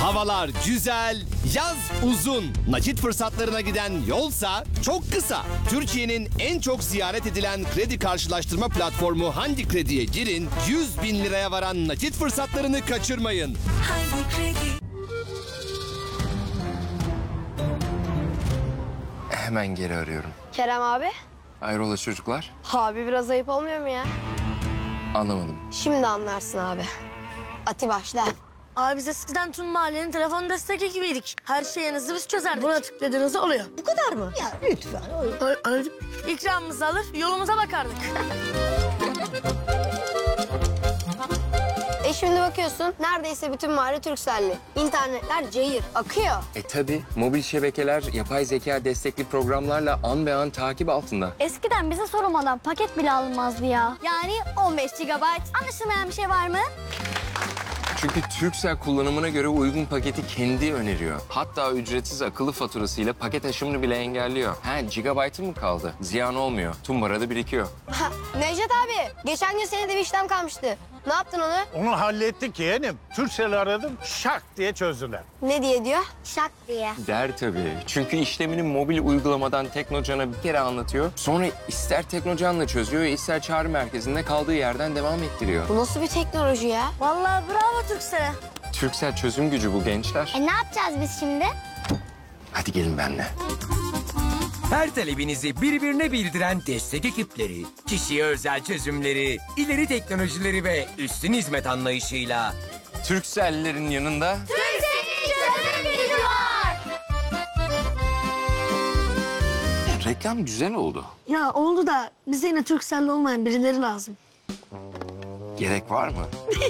Havalar güzel, yaz uzun. Nakit fırsatlarına giden yolsa çok kısa. Türkiye'nin en çok ziyaret edilen kredi karşılaştırma platformu Handi Kredi'ye girin. 100 bin liraya varan nakit fırsatlarını kaçırmayın. Handi Kredi. Hemen geri arıyorum. Kerem abi. Hayrola çocuklar? Abi biraz ayıp olmuyor mu ya? Anlamadım. Şimdi anlarsın abi. Ati başla. Abi biz eskiden tüm mahallenin telefon destek ekibiydik. Her şeyinizi biz çözerdik. Buna tıkladığınızda oluyor. Bu kadar mı? Ya lütfen. Anladım. İkramımızı alır, yolumuza bakardık. Şimdi bakıyorsun neredeyse bütün mahalle Turkcell'li. İnternetler cayır, akıyor. Tabi mobil şebekeler yapay zeka destekli programlarla an be an takip altında. Eskiden bize sorulmadan paket bile alınmazdı ya. Yani 15 GB. Anlaşılmayan bir şey var mı? Çünkü Turkcell kullanımına göre uygun paketi kendi öneriyor. Hatta ücretsiz akıllı faturasıyla paket aşımını bile engelliyor. Gigabaytı mı kaldı? Ziyan olmuyor. Tumbarada birikiyor. Necdet abi, geçen gün senin de bir işlem kalmıştı. Ne yaptın onu? Onu hallettik yeğenim. Turkcell'i aradım, şak diye çözdüler. Ne diye diyor? Şak diye. Der tabii. Çünkü işlemini mobil uygulamadan Teknocan'a bir kere anlatıyor. Sonra ister Teknocan'la çözüyor, ister çağrı merkezinde kaldığı yerden devam ettiriyor. Bu nasıl bir teknoloji ya? Vallahi bravo Türksel'e. Turkcell çözüm gücü bu gençler. Ne yapacağız biz şimdi? Hadi gelin benimle. Her talebinizi birbirine bildiren destek ekipleri, kişiye özel çözümleri, ileri teknolojileri ve üstün hizmet anlayışıyla Turkcell'lerin yanında reklam güzel oldu. Ya oldu da bize yine Türkcell'li olmayan birileri lazım. Gerek var mı?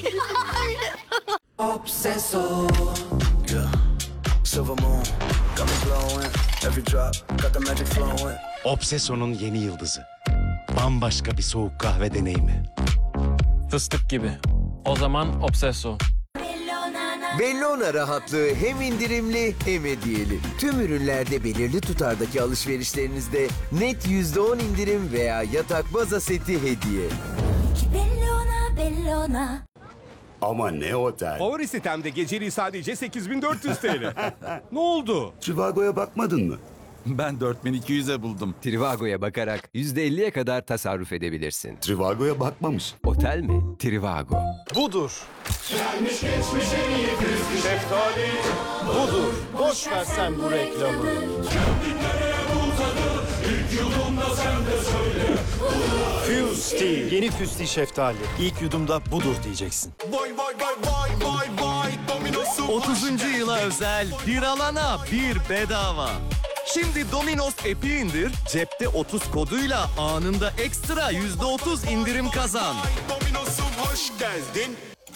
Obseso. Yeah. Silver moon. Got me glowing. Every drop. Got the magic flowing. Obseso'nun yeni yıldızı. Bambaşka bir soğuk kahve deneyimi. Fıstık gibi. O zaman Obseso. Bellona rahatlığı hem indirimli hem hediyeli. Tüm ürünlerde belirli tutardaki alışverişlerinizde net %10 indirim veya yatak baza seti hediye. Bellona, Bellona. Ama ne otel? Favori sitemde geceliği sadece 8400 TL. Ne oldu? Trivago'ya bakmadın mı? Ben 4200'e buldum. Trivago'ya bakarak %50'ye kadar tasarruf edebilirsin. Trivago'ya bakmamış. Otel mi? Trivago. Budur. Gelmiş geçmiş en iyi frizli şeftali. Budur. Boş ver sen bu reklamı. Fusti. Yeni Fusti şeftali. İlk yudumda budur diyeceksin. Vay vay vay vay vay vay Domino's'u 30. yıla özel bir alana bir bedava. Şimdi Domino's app'i indir, cepte 30 koduyla anında ekstra %30 indirim kazan. Domino's'um hoş geldin.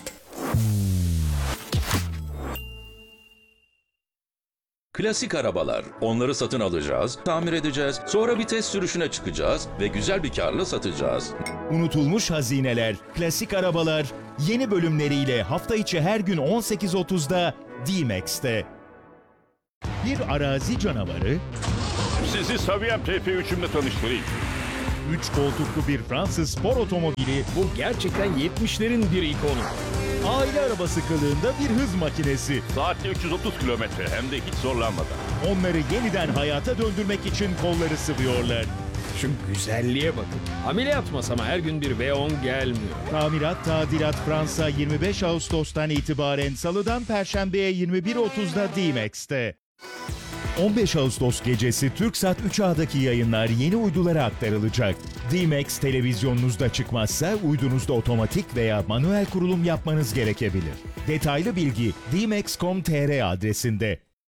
Klasik arabalar. Onları satın alacağız, tamir edeceğiz, sonra bir test sürüşüne çıkacağız ve güzel bir karla satacağız. Unutulmuş hazineler, klasik arabalar yeni bölümleriyle hafta içi her gün 18.30'da D-Max'te. Bir arazi canavarı, Sizi Saviyem TP3'ümle tanıştırayım. 3 koltuklu bir Fransız spor otomobili, bu gerçekten 70'lerin bir ikonu. Aile arabası kılığında bir hız makinesi. Saatte 330 kilometre hem de hiç zorlanmadan. Onları yeniden hayata döndürmek için kolları sıvıyorlar. Şu güzelliğe bakın. Ameliyat masama her gün bir V10 gelmiyor. Tamirat Tadilat Fransa 25 Ağustos'tan itibaren Salı'dan Perşembe'ye 21.30'da D-Max'te. 15 Ağustos gecesi Turksat 3A'daki yayınlar yeni uydulara aktarılacak. D-Max televizyonunuzda çıkmazsa uydunuzda otomatik veya manuel kurulum yapmanız gerekebilir. Detaylı bilgi dmax.com.tr adresinde.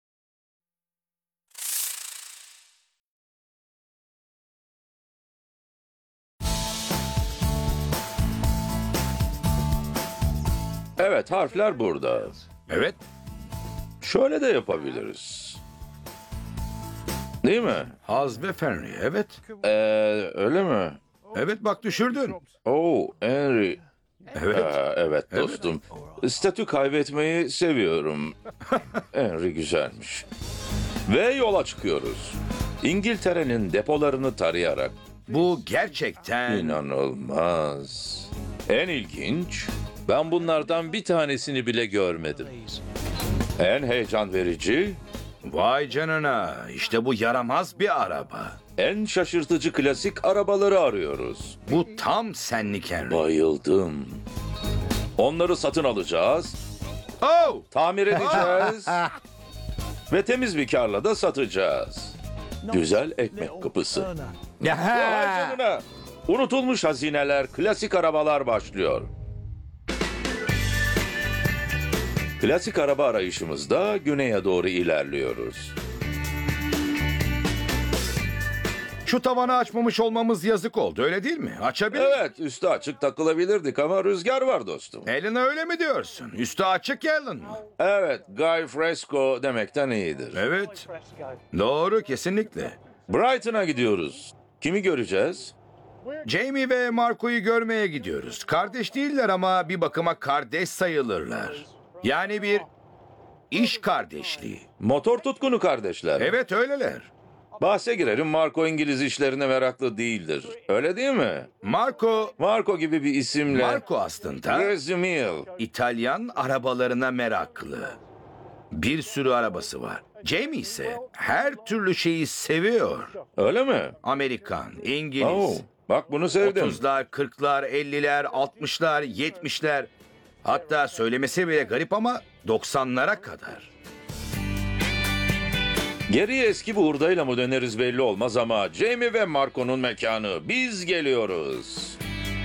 Evet, harfler burada. Evet. Şöyle de yapabiliriz. Değil mi? Haz ve Fenry. Evet. Öyle mi? Evet bak düşürdün. Oh, Henry. Evet. Evet dostum. Statü kaybetmeyi seviyorum. Henry güzelmiş. Ve yola çıkıyoruz. İngiltere'nin depolarını tarayarak. Bu gerçekten... İnanılmaz. En ilginç, ben bunlardan bir tanesini bile görmedim. En heyecan verici, Vay canına, işte bu yaramaz bir araba. en şaşırtıcı klasik arabaları arıyoruz. Bu tam senlik Henry. Bayıldım. Onları satın alacağız, Oh! tamir edeceğiz ve temiz bir karla da satacağız. Güzel ekmek kapısı. Vay canına. Unutulmuş hazineler, klasik arabalar başlıyor. Klasik araba arayışımızda güneye doğru ilerliyoruz. Şu tavanı açmamış olmamız yazık oldu, öyle değil mi? Açabilir. Evet, üstü açık takılabilirdik ama rüzgar var dostum. Alan öyle mi diyorsun? Üstü açık Alan mı? Evet, Guy Fresco demekten iyidir. Evet. Doğru, kesinlikle. Brighton'a gidiyoruz. Kimi göreceğiz? Jamie ve Marco'yu görmeye gidiyoruz. Kardeş değiller ama bir bakıma kardeş sayılırlar. Yani bir iş kardeşliği. Motor tutkunu kardeşler. Evet, öyleler. Bahse girelim, Marco İngiliz işlerine meraklı değildir. Öyle değil mi? Marco gibi bir isimle. Marco aslında Rezumil. İtalyan arabalarına meraklı. Bir sürü arabası var. Jamie ise her türlü şeyi seviyor. Öyle mi? Amerikan, İngiliz. Oo, bak bunu sevdim. 30'lar, 40'lar, 50'ler, 60'lar, 70'ler. Hatta söylemesi bile garip ama 90'lara kadar. Geriye eski bir hurdayla mı döneriz belli olmaz ama Jamie ve Marco'nun mekanı. Biz geliyoruz.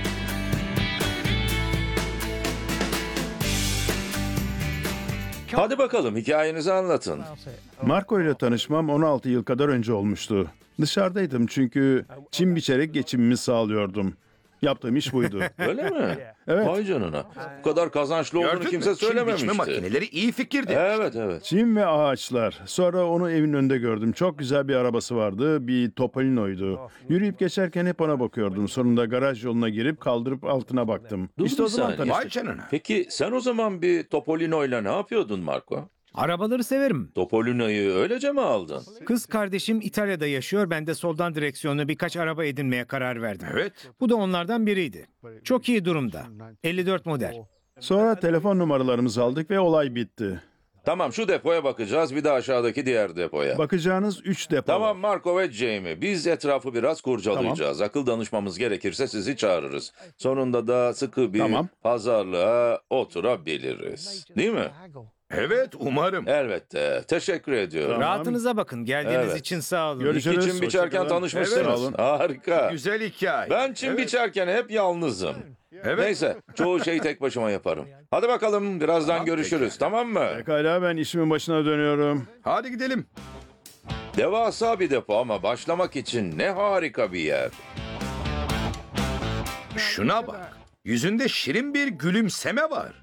Hadi bakalım, hikayenizi anlatın. Marco ile tanışmam 16 yıl kadar önce olmuştu. Dışarıdaydım çünkü çim biçerek geçimimi sağlıyordum. Yaptığım iş buydu. Öyle mi? Evet. Vay canına. Bu kadar kazançlı olduğunu Gördün kimse mü? Çim söylememişti. biçme makineleri iyi fikirdi. Evet, evet. Çim ve ağaçlar. Sonra onu evin önünde gördüm. Çok güzel bir arabası vardı. Bir Topolino'ydu. Yürüyüp geçerken hep ona bakıyordum. Sonunda garaj yoluna girip kaldırıp altına baktım. Dur işte bir o zaman saniye. tanıştık. Peki sen o zaman bir Topolino'yla ne yapıyordun Marco? Arabaları severim. Topolino'yu öylece mi aldın? Kız kardeşim İtalya'da yaşıyor. Ben de soldan direksiyonlu birkaç araba edinmeye karar verdim. Evet. Bu da onlardan biriydi. Çok iyi durumda. 54 model. Sonra telefon numaralarımızı aldık ve olay bitti. Tamam, şu depoya bakacağız, bir de aşağıdaki diğer depoya. Bakacağınız 3 depo. Tamam Marco ve Jamie, biz etrafı biraz kurcalayacağız. Akıl danışmamız gerekirse sizi çağırırız. Sonunda da sıkı bir pazarlığa oturabiliriz. Değil mi? Evet, umarım. Elbette. Teşekkür ediyorum. Rahatınıza bakın. Geldiğiniz için sağ olun. İki çim biçerken tanışmışsınız. Evet. Harika. Güzel hikaye. Ben çim biçerken hep yalnızım. Neyse, çoğu şeyi tek başıma yaparım. Hadi bakalım, birazdan görüşürüz, tamam mı? Pekala, ben işimin başına dönüyorum. Hadi gidelim. Devasa bir depo ama başlamak için ne harika bir yer. Şuna bak. Yüzünde şirin bir gülümseme var.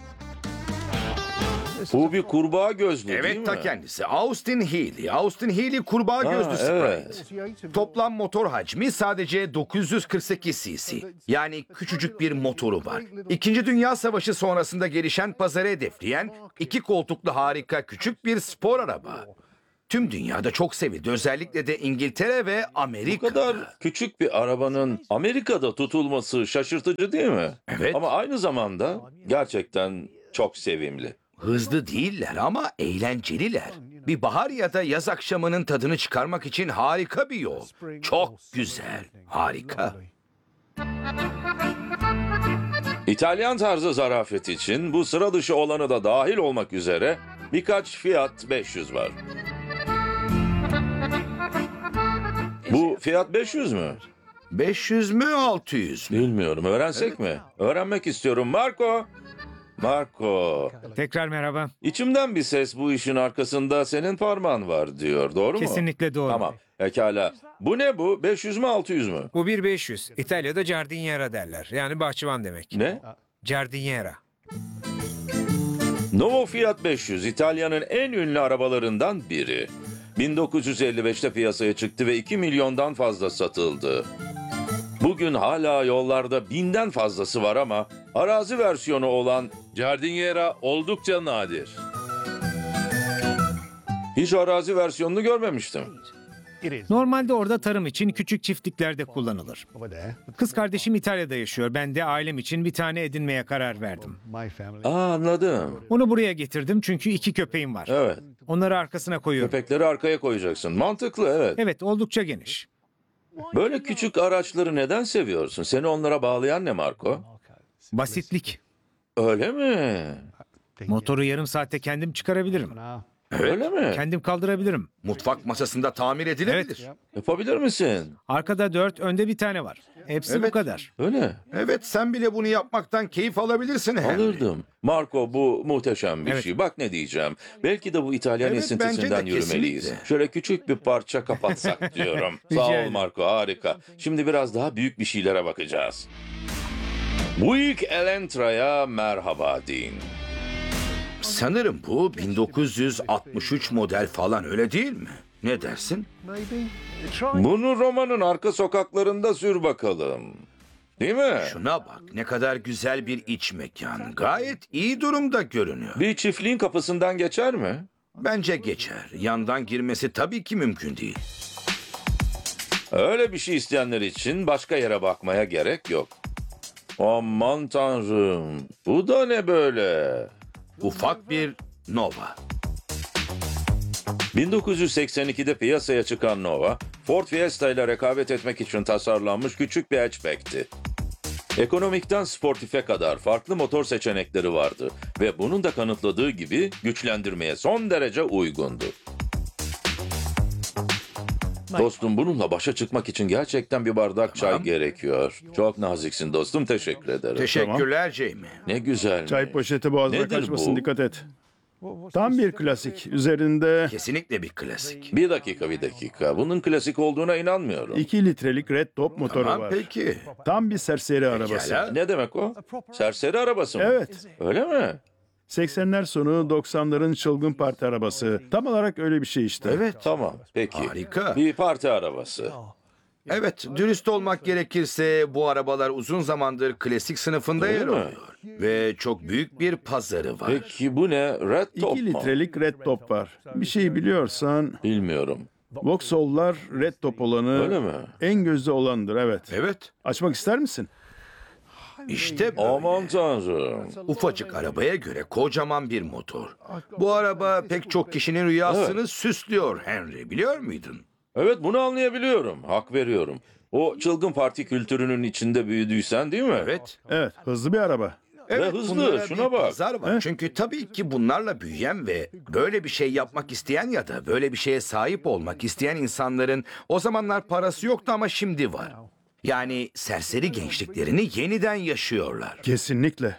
Bu bir kurbağa gözlü değil mi? Evet, ta kendisi. Austin Healey. Austin Healey kurbağa gözlü Sprite. Toplam motor hacmi sadece 948 cc. Yani küçücük bir motoru var. İkinci Dünya Savaşı sonrasında gelişen, pazarı hedefleyen, 2 koltuklu harika küçük bir spor araba. Tüm dünyada çok sevildi. Özellikle de İngiltere ve Amerika. Bu kadar küçük bir arabanın Amerika'da tutulması şaşırtıcı değil mi? Evet. Ama aynı zamanda gerçekten çok sevimli. Hızlı değiller ama eğlenceliler. Bir bahar ya da yaz akşamının tadını çıkarmak için harika bir yol. Çok güzel, harika. İtalyan tarzı zarafet için bu sıra dışı olanı da dahil olmak üzere birkaç Fiat 500 var. Bu Fiat 500 mü? 500 mü 600 mü? Bilmiyorum. Öğrensek mi? Öğrenmek istiyorum. Marco. Tekrar merhaba. İçimden bir ses bu işin arkasında senin parmağın var diyor. Doğru mu? Kesinlikle doğru. Tamam. Pekala. Bu ne bu? 500 mü 600 mü? Bu bir 500. İtalya'da giardiniera derler. Yani bahçıvan demek. Ne? Giardiniera. Nuovo Fiat 500 İtalya'nın en ünlü arabalarından biri. 1955'te piyasaya çıktı ve 2 milyondan fazla satıldı. Bugün hala yollarda 1000'den fazlası var ama arazi versiyonu olan Giardiniera oldukça nadir. Hiç arazi versiyonunu görmemiştim. Normalde orada tarım için küçük çiftliklerde kullanılır. Kız kardeşim İtalya'da yaşıyor. Ben de ailem için bir tane edinmeye karar verdim. Anladım. Onu buraya getirdim çünkü 2 köpeğim var. Evet. Onları arkasına koyuyorum. Köpekleri arkaya koyacaksın. Mantıklı, evet. Evet, oldukça geniş. Böyle küçük araçları neden seviyorsun? Seni onlara bağlayan ne Marco? Basitlik. Öyle mi? Motoru yarım saatte kendim çıkarabilirim. Öyle mi? Kendim kaldırabilirim. Mutfak masasında tamir edilebilir. Yapabilir misin? Arkada 4, önde bir tane var. Hepsi bu kadar. Öyle. Evet, sen bile bunu yapmaktan keyif alabilirsin Henry. Alırdım. Marco, bu muhteşem bir Evet. şey. Bak ne diyeceğim. Belki de bu İtalyan Evet, esintisinden bence de, yürümeliyiz. kesinlikle. Şöyle küçük bir parça kapatsak diyorum. Rica Sağ ol ederim. Marco, harika. Şimdi biraz daha büyük bir şeylere bakacağız. Buick Elantra'ya merhaba deyin. Sanırım bu 1963 model falan, öyle değil mi? Ne dersin? Bunu Roma'nın arka sokaklarında sür bakalım. Değil mi? Şuna bak, ne kadar güzel bir iç mekan. Gayet iyi durumda görünüyor. Bir çiftliğin kapısından geçer mi? Bence geçer. Yandan girmesi tabii ki mümkün değil. Öyle bir şey isteyenler için başka yere bakmaya gerek yok. Aman tanrım. Bu da ne böyle? Ufak bir Nova. 1982'de piyasaya çıkan Nova, Ford Fiesta ile rekabet etmek için tasarlanmış küçük bir hatchback'ti. Ekonomikten sportife kadar farklı motor seçenekleri vardı ve bunun da kanıtladığı gibi güçlendirmeye son derece uygundu. Dostum, bununla başa çıkmak için gerçekten bir bardak çay gerekiyor. Çok naziksin dostum, teşekkür ederim. Teşekkürler Jamie. Ne güzel. Çay poşeti boğazına Nedir kaçmasın, bu? dikkat et. Tam bir klasik. Üzerinde Kesinlikle bir klasik. Bir dakika. Bunun klasik olduğuna inanmıyorum. 2 litrelik Red Top motoru Tamam, var. peki. Tam bir serseri arabası. Pekala. Ne demek o? Serseri arabası mı? Evet. Öyle mi? 80'ler sonu 90'ların çılgın parti arabası. Tam olarak öyle bir şey işte. Evet. Tamam, peki. Harika. Bir parti arabası. Evet, dürüst olmak gerekirse bu arabalar uzun zamandır klasik sınıfında Öyle yer mi? alıyor. Ve çok büyük bir pazarı var. Peki bu ne? Red Top 2 mu? litrelik Red Top var. Bir şey biliyorsan Bilmiyorum. Vauxhall'lar Red Top olanı Öyle mi? en gözde olandır, evet. Evet. Açmak ister misin? İşte böyle. Aman tanrım. Ufacık arabaya göre kocaman bir motor. Bu araba pek çok kişinin rüyasını süslüyor Henry, biliyor muydun? Evet, bunu anlayabiliyorum. Hak veriyorum. O çılgın parti kültürünün içinde büyüdüysen değil mi? Evet. Evet, hızlı bir araba. Evet, hızlı, bunlara şuna bir bak. pazar var. Çünkü tabii ki bunlarla büyüyen ve böyle bir şey yapmak isteyen ya da böyle bir şeye sahip olmak isteyen insanların o zamanlar parası yoktu ama şimdi var. Yani serseri gençliklerini yeniden yaşıyorlar. Kesinlikle.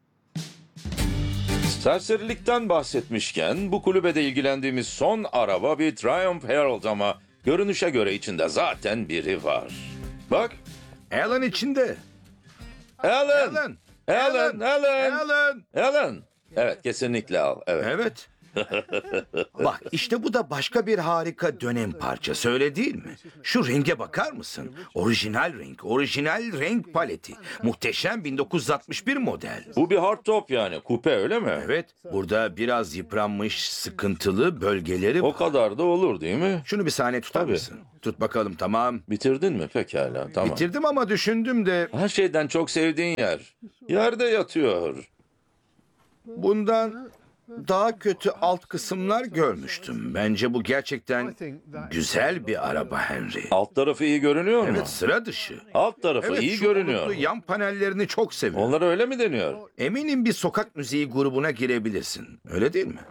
Serserilikten bahsetmişken bu kulübede ilgilendiğimiz son araba bir Triumph Herald ama görünüşe göre içinde zaten biri var. Bak. Alan içinde. Alan. Alan. Alan. Evet, kesinlikle al. Evet. Evet. Bak, işte bu da başka bir harika dönem parçası, öyle değil mi? Şu renge bakar mısın? Orijinal renk paleti. Muhteşem 1961 model. Bu bir hardtop yani, kupe öyle mi? Evet, burada biraz yıpranmış, sıkıntılı bölgeleri O var. kadar da olur değil mi? Şunu bir saniye tutar Tabii. mısın? Tut bakalım, tamam. Bitirdin mi? Pekala, tamam. Bitirdim ama düşündüm de Her şeyden çok sevdiğin yer. Yerde yatıyor. bundan daha kötü alt kısımlar görmüştüm. Bence bu gerçekten güzel bir araba Henry. Alt tarafı iyi görünüyor mu? Evet, sıra dışı. Alt tarafı Evet, iyi şu görünüyor. bulutlu yan panellerini çok seviyorum. Onlara öyle mi deniyor? Eminim bir sokak müziği grubuna girebilirsin. Öyle değil mi?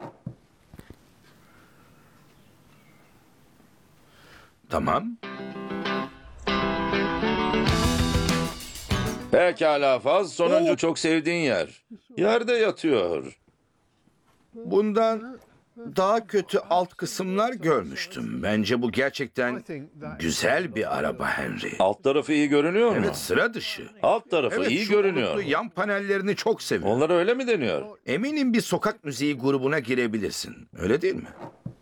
Tamam. Pekala Faz, sonuncu çok sevdiğin yer. Yerde yatıyor. Bundan daha kötü alt kısımlar görmüştüm. Bence bu gerçekten güzel bir araba Henry. Alt tarafı iyi görünüyor mu? Evet, sıra dışı. Alt tarafı Evet, iyi şu görünüyor. bulutlu yan panellerini çok seviyorum. Onlara öyle mi deniyor? Eminim bir sokak müziği grubuna girebilirsin. Öyle değil mi?